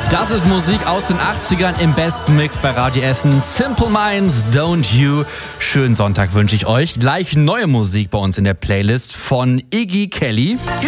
Das ist Musik aus den 80ern im besten Mix bei Radio Essen. Simple Minds, Don't You. Schönen Sonntag wünsche ich euch. Gleich neue Musik bei uns in der Playlist von Iggy Kelly.